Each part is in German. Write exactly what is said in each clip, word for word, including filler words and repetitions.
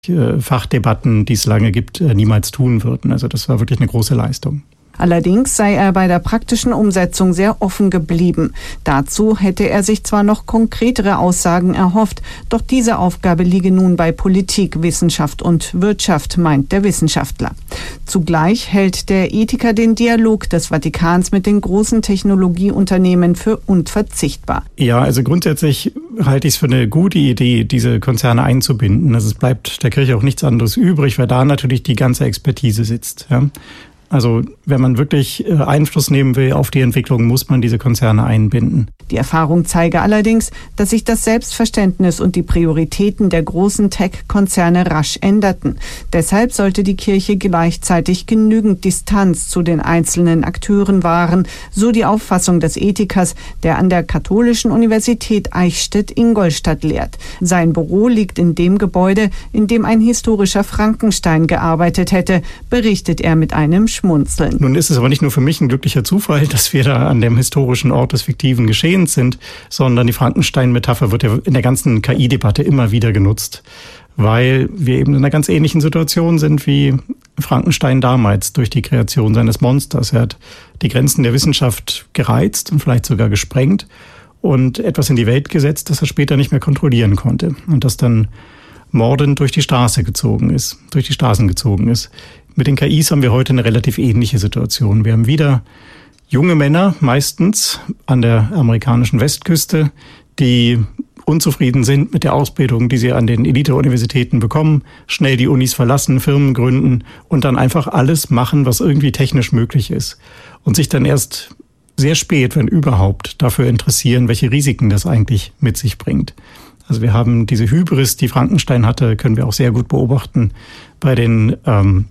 Fachdebatten, die es lange gibt, niemals tun würden. Also das war wirklich eine große Leistung. Allerdings sei er bei der praktischen Umsetzung sehr offen geblieben. Dazu hätte er sich zwar noch konkretere Aussagen erhofft, doch diese Aufgabe liege nun bei Politik, Wissenschaft und Wirtschaft, meint der Wissenschaftler. Zugleich hält der Ethiker den Dialog des Vatikans mit den großen Technologieunternehmen für unverzichtbar. Ja, also grundsätzlich halte ich es für eine gute Idee, diese Konzerne einzubinden. Also es bleibt der Kirche auch nichts anderes übrig, weil da natürlich die ganze Expertise sitzt. Ja. Also wenn man wirklich Einfluss nehmen will auf die Entwicklung, muss man diese Konzerne einbinden. Die Erfahrung zeige allerdings, dass sich das Selbstverständnis und die Prioritäten der großen Tech-Konzerne rasch änderten. Deshalb sollte die Kirche gleichzeitig genügend Distanz zu den einzelnen Akteuren wahren, so die Auffassung des Ethikers, der an der Katholischen Universität Eichstätt-Ingolstadt lehrt. Sein Büro liegt in dem Gebäude, in dem ein historischer Frankenstein gearbeitet hätte, berichtet er mit einem Schmunzeln. Nun ist es aber nicht nur für mich ein glücklicher Zufall, dass wir da an dem historischen Ort des fiktiven Geschehens sind, sondern die Frankenstein-Metapher wird ja in der ganzen K I-Debatte immer wieder genutzt, weil wir eben in einer ganz ähnlichen Situation sind wie Frankenstein damals durch die Kreation seines Monsters. Er hat die Grenzen der Wissenschaft gereizt und vielleicht sogar gesprengt und etwas in die Welt gesetzt, das er später nicht mehr kontrollieren konnte und das dann mordend durch die Straße gezogen ist, durch die Straßen gezogen ist. Mit den K Is haben wir heute eine relativ ähnliche Situation. Wir haben wieder junge Männer, meistens an der amerikanischen Westküste, die unzufrieden sind mit der Ausbildung, die sie an den Elite-Universitäten bekommen, schnell die Unis verlassen, Firmen gründen und dann einfach alles machen, was irgendwie technisch möglich ist. Und sich dann erst sehr spät, wenn überhaupt, dafür interessieren, welche Risiken das eigentlich mit sich bringt. Also wir haben diese Hybris, die Frankenstein hatte, können wir auch sehr gut beobachten bei den ähm,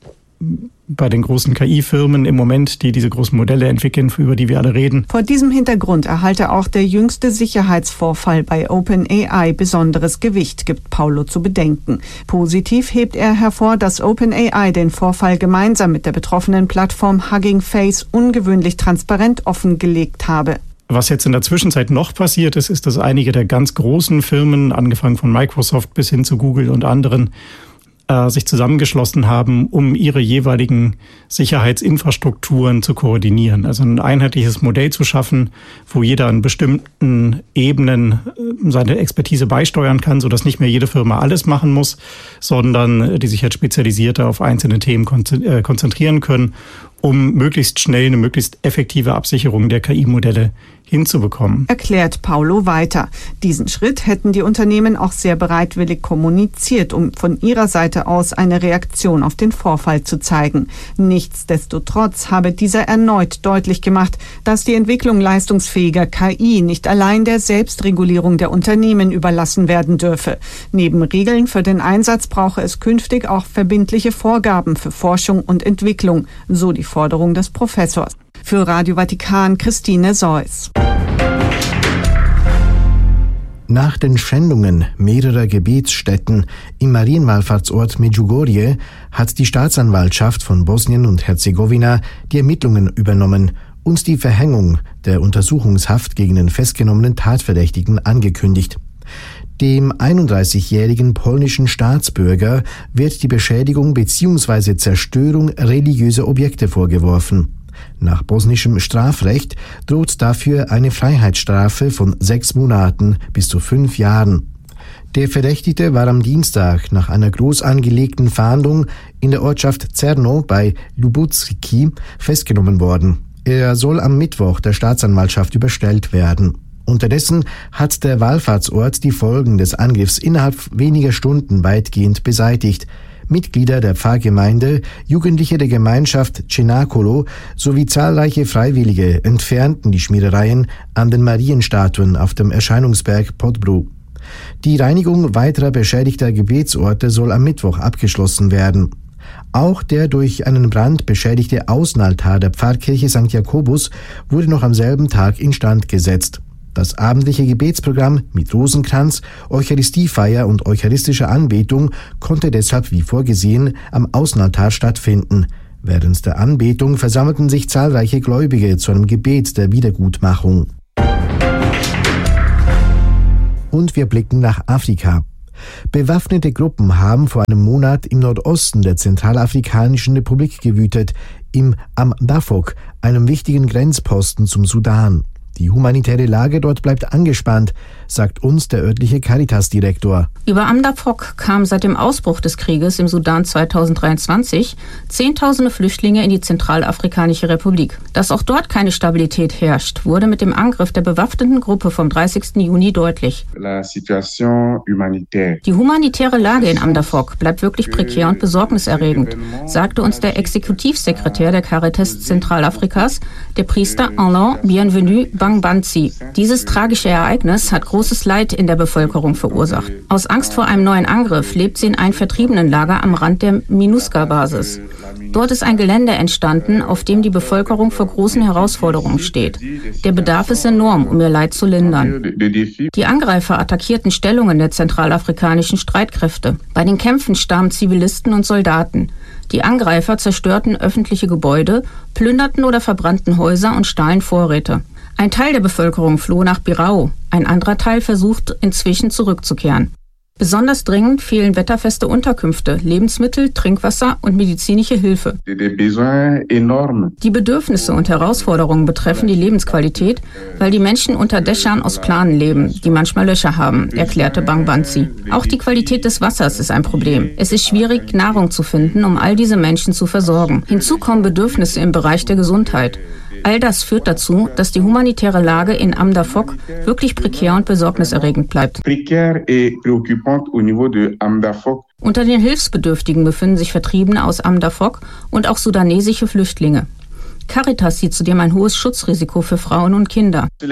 bei den großen K I-Firmen im Moment, die diese großen Modelle entwickeln, über die wir alle reden. Vor diesem Hintergrund erhalte auch der jüngste Sicherheitsvorfall bei OpenAI besonderes Gewicht, gibt Paulo zu bedenken. Positiv hebt er hervor, dass OpenAI den Vorfall gemeinsam mit der betroffenen Plattform Hugging Face ungewöhnlich transparent offengelegt habe. Was jetzt in der Zwischenzeit noch passiert ist, ist, dass einige der ganz großen Firmen, angefangen von Microsoft bis hin zu Google und anderen, sich zusammengeschlossen haben, um ihre jeweiligen Sicherheitsinfrastrukturen zu koordinieren. Also ein einheitliches Modell zu schaffen, wo jeder an bestimmten Ebenen seine Expertise beisteuern kann, sodass nicht mehr jede Firma alles machen muss, sondern die sich halt spezialisierte auf einzelne Themen konzentrieren können, um möglichst schnell eine möglichst effektive Absicherung der K I-Modelle hinzubekommen. Erklärt Paulo weiter. Diesen Schritt hätten die Unternehmen auch sehr bereitwillig kommuniziert, um von ihrer Seite aus eine Reaktion auf den Vorfall zu zeigen. Nichtsdestotrotz habe dieser erneut deutlich gemacht, dass die Entwicklung leistungsfähiger K I nicht allein der Selbstregulierung der Unternehmen überlassen werden dürfe. Neben Regeln für den Einsatz brauche es künftig auch verbindliche Vorgaben für Forschung und Entwicklung, so die Forderung des Professors. Für Radio Vatikan Christine Seuss. Nach den Schändungen mehrerer Gebetsstätten im Marienwallfahrtsort Medjugorje hat die Staatsanwaltschaft von Bosnien und Herzegowina die Ermittlungen übernommen und die Verhängung der Untersuchungshaft gegen den festgenommenen Tatverdächtigen angekündigt. Dem einunddreißigjährigen polnischen Staatsbürger wird die Beschädigung bzw. Zerstörung religiöser Objekte vorgeworfen. Nach bosnischem Strafrecht droht dafür eine Freiheitsstrafe von sechs Monaten bis zu fünf Jahren. Der Verdächtigte war am Dienstag nach einer groß angelegten Fahndung in der Ortschaft Cerno bei Ljubuški festgenommen worden. Er soll am Mittwoch der Staatsanwaltschaft überstellt werden. Unterdessen hat der Wallfahrtsort die Folgen des Angriffs innerhalb weniger Stunden weitgehend beseitigt. Mitglieder der Pfarrgemeinde, Jugendliche der Gemeinschaft Cenacolo sowie zahlreiche Freiwillige entfernten die Schmierereien an den Marienstatuen auf dem Erscheinungsberg Podbru. Die Reinigung weiterer beschädigter Gebetsorte soll am Mittwoch abgeschlossen werden. Auch der durch einen Brand beschädigte Außenaltar der Pfarrkirche Sankt Jakobus wurde noch am selben Tag instand gesetzt. Das abendliche Gebetsprogramm mit Rosenkranz, Eucharistiefeier und eucharistischer Anbetung konnte deshalb wie vorgesehen am Außenaltar stattfinden. Während der Anbetung versammelten sich zahlreiche Gläubige zu einem Gebet der Wiedergutmachung. Und wir blicken nach Afrika. Bewaffnete Gruppen haben vor einem Monat im Nordosten der Zentralafrikanischen Republik gewütet, im Am-Dafok, einem wichtigen Grenzposten zum Sudan. Die humanitäre Lage dort bleibt angespannt, sagt uns der örtliche Caritas-Direktor. Über Am-Dafok kamen seit dem Ausbruch des Krieges im Sudan zweitausenddreiundzwanzig Zehntausende Flüchtlinge in die Zentralafrikanische Republik. Dass auch dort keine Stabilität herrscht, wurde mit dem Angriff der bewaffneten Gruppe vom dreißigsten Juni deutlich. Die humanitäre Lage in Am-Dafok bleibt wirklich prekär und besorgniserregend, sagte uns der Exekutivsekretär der Caritas Zentralafrikas, der Priester Alain Bienvenu Bangbanzi. Dieses tragische Ereignis hat großes Leid in der Bevölkerung verursacht. Aus Angst vor einem neuen Angriff lebt sie in einem Vertriebenenlager am Rand der MINUSCA-Basis. Dort ist ein Gelände entstanden, auf dem die Bevölkerung vor großen Herausforderungen steht. Der Bedarf ist enorm, um ihr Leid zu lindern. Die Angreifer attackierten Stellungen der zentralafrikanischen Streitkräfte. Bei den Kämpfen starben Zivilisten und Soldaten. Die Angreifer zerstörten öffentliche Gebäude, plünderten oder verbrannten Häuser und stahlen Vorräte. Ein Teil der Bevölkerung floh nach Birao, ein anderer Teil versucht inzwischen zurückzukehren. Besonders dringend fehlen wetterfeste Unterkünfte, Lebensmittel, Trinkwasser und medizinische Hilfe. Die Bedürfnisse und Herausforderungen betreffen die Lebensqualität, weil die Menschen unter Dächern aus Planen leben, die manchmal Löcher haben, erklärte Bangbanzi. Auch die Qualität des Wassers ist ein Problem. Es ist schwierig, Nahrung zu finden, um all diese Menschen zu versorgen. Hinzu kommen Bedürfnisse im Bereich der Gesundheit. All das führt dazu, dass die humanitäre Lage in Am-Dafok wirklich prekär und besorgniserregend bleibt. Unter den Hilfsbedürftigen befinden sich Vertriebene aus Am-Dafok und auch sudanesische Flüchtlinge. Caritas sieht zudem ein hohes Schutzrisiko für Frauen und Kinder. Die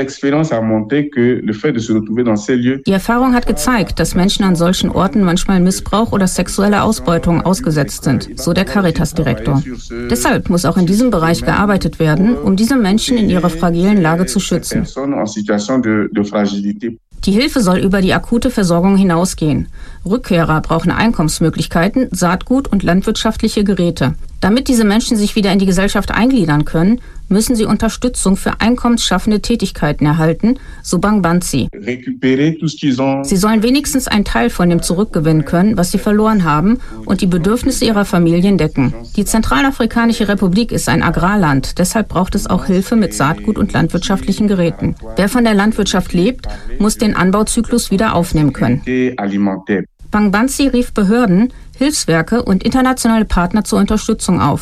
Erfahrung hat gezeigt, dass Menschen an solchen Orten manchmal Missbrauch oder sexueller Ausbeutung ausgesetzt sind, so der Caritas-Direktor. Deshalb muss auch in diesem Bereich gearbeitet werden, um diese Menschen in ihrer fragilen Lage zu schützen. Die Hilfe soll über die akute Versorgung hinausgehen. Rückkehrer brauchen Einkommensmöglichkeiten, Saatgut und landwirtschaftliche Geräte. Damit diese Menschen sich wieder in die Gesellschaft eingliedern können, müssen sie Unterstützung für einkommensschaffende Tätigkeiten erhalten, so Bangbanzi. Sie sollen wenigstens einen Teil von dem zurückgewinnen können, was sie verloren haben, und die Bedürfnisse ihrer Familien decken. Die Zentralafrikanische Republik ist ein Agrarland, deshalb braucht es auch Hilfe mit Saatgut und landwirtschaftlichen Geräten. Wer von der Landwirtschaft lebt, muss den Anbauzyklus wieder aufnehmen können. Bangbanzi rief Behörden, Hilfswerke und internationale Partner zur Unterstützung auf.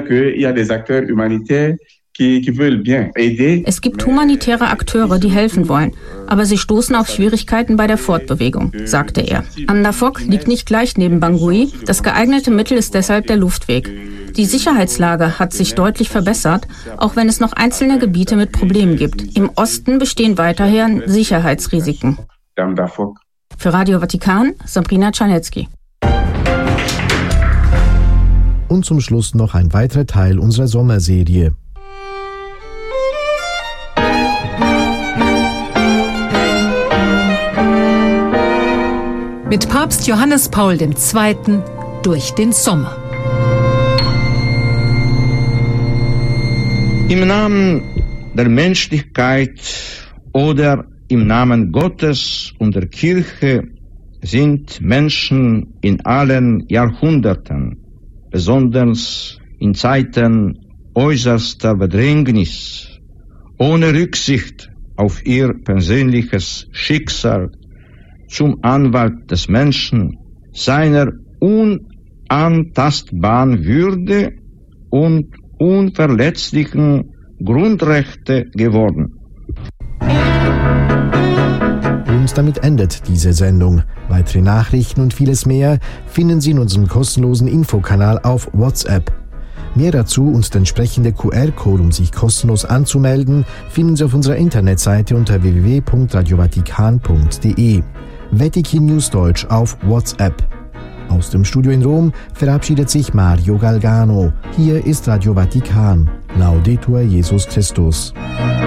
Es gibt humanitäre Akteure, die helfen wollen, aber sie stoßen auf Schwierigkeiten bei der Fortbewegung, sagte er. Am-Dafok liegt nicht gleich neben Bangui, das geeignete Mittel ist deshalb der Luftweg. Die Sicherheitslage hat sich deutlich verbessert, auch wenn es noch einzelne Gebiete mit Problemen gibt. Im Osten bestehen weiterhin Sicherheitsrisiken. Für Radio Vatikan, Sabrina Czarnecki. Und zum Schluss noch ein weiterer Teil unserer Sommerserie. Mit Papst Johannes Paul der Zweite. durch den Sommer. Im Namen der Menschlichkeit oder im Namen Gottes und der Kirche sind Menschen in allen Jahrhunderten, besonders in Zeiten äußerster Bedrängnis, ohne Rücksicht auf ihr persönliches Schicksal, zum Anwalt des Menschen, seiner unantastbaren Würde und unverletzlichen Grundrechte geworden. Und damit endet diese Sendung. Weitere Nachrichten und vieles mehr finden Sie in unserem kostenlosen Infokanal auf WhatsApp. Mehr dazu und der entsprechende Q R-Code, um sich kostenlos anzumelden, finden Sie auf unserer Internetseite unter w w w punkt radio vatikan punkt d e. Vatikan News Deutsch auf WhatsApp. Aus dem Studio in Rom verabschiedet sich Mario Galgano. Hier ist Radio Vatikan. Laudetur Jesus Christus.